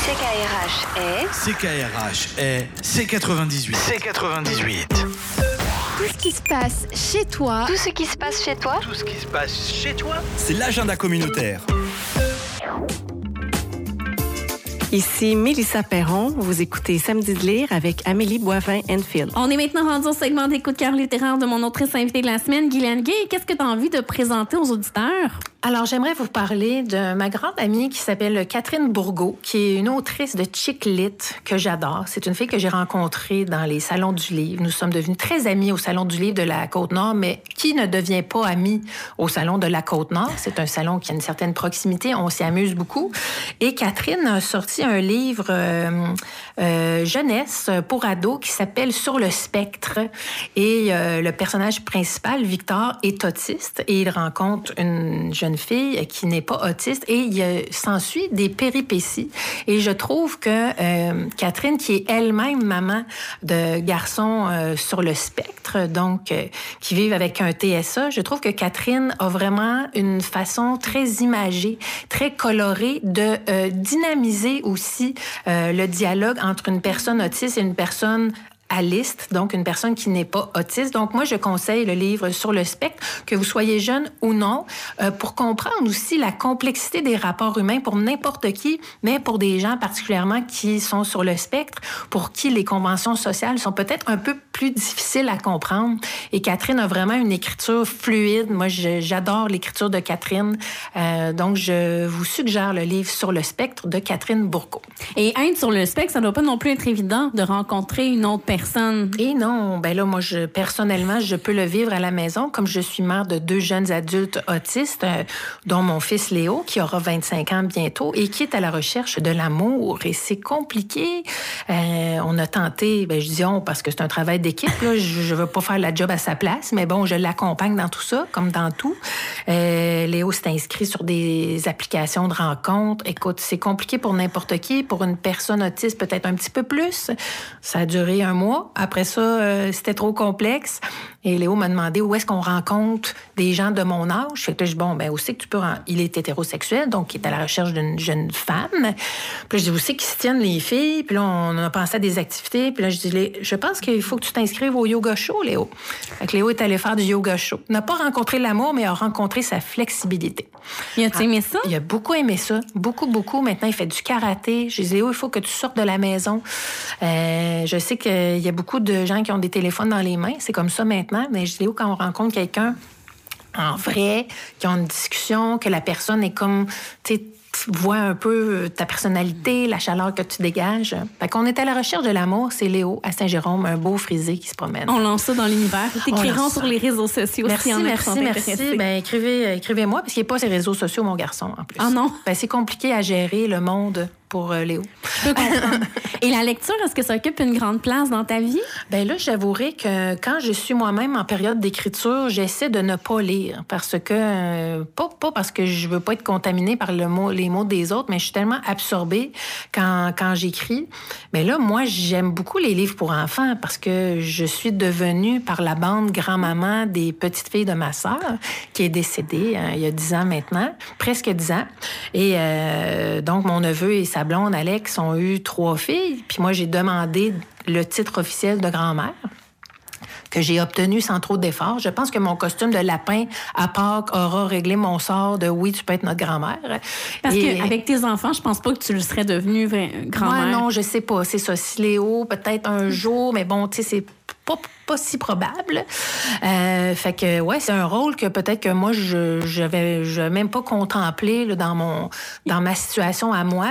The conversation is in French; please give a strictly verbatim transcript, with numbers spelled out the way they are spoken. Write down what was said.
C K R H est... C K R H est C quatre-vingt-dix-huit. C quatre-vingt-dix-huit. Tout ce qui se passe chez toi. Tout ce qui se passe chez toi. Tout ce qui se passe chez toi. C'est l'agenda communautaire. Ici Mélissa Perron, vous écoutez Samedi de lire avec Amélie Boivin-Enfield. On est maintenant rendu au segment des coups de cœur littéraires de mon autrice invitée de la semaine, Guylaine Gay. Qu'est-ce que tu as envie de présenter aux auditeurs? Alors, j'aimerais vous parler de ma grande amie qui s'appelle Catherine Bourgault, qui est une autrice de chick lit que j'adore. C'est une fille que j'ai rencontrée dans les salons du livre. Nous sommes devenus très amis au Salon du livre de la Côte-Nord, mais qui ne devient pas ami au Salon de la Côte-Nord? C'est un salon qui a une certaine proximité. On s'y amuse beaucoup. Et Catherine a sorti un livre euh, euh, jeunesse pour ados qui s'appelle Sur le spectre. Et euh, le personnage principal, Victor, est autiste et il rencontre une jeune fille qui n'est pas autiste et il euh, s'ensuit des péripéties. Et je trouve que euh, Catherine, qui est elle-même maman de garçons euh, sur le spectre, donc euh, qui vivent avec un T S A, je trouve que Catherine a vraiment une façon très imagée, très colorée de euh, dynamiser aussi euh, le dialogue entre une personne autiste et une personne aliste, donc une personne qui n'est pas autiste. Donc, moi, je conseille le livre Sur le spectre, que vous soyez jeune ou non, euh, pour comprendre aussi la complexité des rapports humains pour n'importe qui, mais pour des gens particulièrement qui sont sur le spectre, pour qui les conventions sociales sont peut-être un peu plus difficiles à comprendre. Et Catherine a vraiment une écriture fluide. Moi, je, j'adore l'écriture de Catherine. Euh, donc, je vous suggère le livre Sur le spectre de Catherine Bourgault. Et être sur le spectre, ça ne doit pas non plus être évident de rencontrer une autre personne. Et non, ben là, moi, je, personnellement, je peux le vivre à la maison, comme je suis mère de deux jeunes adultes autistes, euh, dont mon fils Léo, qui aura vingt-cinq ans bientôt, et qui est à la recherche de l'amour. Et c'est compliqué. Euh, on a tenté, ben je dis on, parce que c'est un travail d'équipe, là, je ne veux pas faire la job à sa place, mais bon, je l'accompagne dans tout ça, comme dans tout. Euh, Léo s'est inscrit sur des applications de rencontres. Écoute, c'est compliqué pour n'importe qui. Pour une personne autiste, peut-être un petit peu plus. Ça a duré un mois. Après ça, euh, c'était trop complexe. Et Léo m'a demandé où est-ce qu'on rencontre des gens de mon âge. Fait que là, je dis, bon, ben aussi que tu peux... Ren... Il est hétérosexuel, donc il est à la recherche d'une jeune femme. Puis là, je dis, où c'est qu'ils se tiennent les filles? Puis là, on a pensé à des activités. Puis là, je dis, je pense qu'il faut que tu t'inscrives au yoga show, Léo. Fait que Léo est allé faire du yoga show. Il n'a pas rencontré l'amour, mais il a rencontré sa flexibilité. Il a-tu aimé ça? Il a beaucoup aimé ça. Beaucoup, beaucoup. Maintenant, il fait du karaté. Je dis, Léo, il faut que tu sortes de la maison. Euh, je sais qu'il y a beaucoup de gens qui ont des téléphones dans les mains. C'est comme ça maintenant. Mais je dis, Léo, quand on rencontre quelqu'un en vrai, qui ont une discussion, que la personne est comme, tu sais, voit un peu ta personnalité, la chaleur que tu dégages. Fait qu'on est à la recherche de l'amour. C'est Léo à Saint-Jérôme, un beau frisé qui se promène. On lance ça dans l'univers. T'écrirons sur les réseaux sociaux. Merci, si merci, merci. Ben, écrivez, écrivez-moi, parce qu'il n'est pas sur les réseaux sociaux, mon garçon, en plus. Ah non? Ben, c'est compliqué à gérer le monde pour euh, Léo. Je peux comprendre. Et la lecture, est-ce que ça occupe une grande place dans ta vie? Bien là, j'avouerai que quand je suis moi-même en période d'écriture, j'essaie de ne pas lire parce que, euh, pas, pas parce que je veux pas être contaminée par le mot, les mots des autres, mais je suis tellement absorbée quand, quand j'écris. Mais là, moi, j'aime beaucoup les livres pour enfants parce que je suis devenue par la bande grand-maman des petites filles de ma sœur qui est décédée hein, il y a dix ans maintenant, presque dix ans. Et euh, donc, mon neveu et sa blonde, Alex, ont eu trois filles. Puis moi, j'ai demandé le titre officiel de grand-mère que j'ai obtenu sans trop d'efforts. Je pense que mon costume de lapin à Pâques aura réglé mon sort de « oui, tu peux être notre grand-mère ». Parce et... qu'avec tes enfants, je pense pas que tu le serais devenue grand-mère. Ouais, non, je sais pas. C'est ça. Si Léo, peut-être un jour, mais bon, tu sais, c'est pas, pas si probable. Euh, fait que, ouais, c'est un rôle que peut-être que moi, je n'avais même pas contemplé là, dans, mon, dans ma situation à moi.